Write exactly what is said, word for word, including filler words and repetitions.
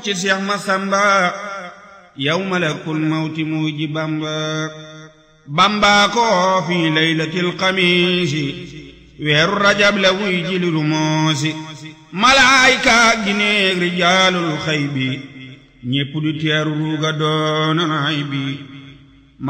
ci Seex Masamba yow malakul mawti muy ji Bamba Bamba ko fi laylatil xamiisi weeru rajab la wuy ji liru moosi malaayika gineeg rijaalul xaybi ñépp du teeru ruuga doona nay bi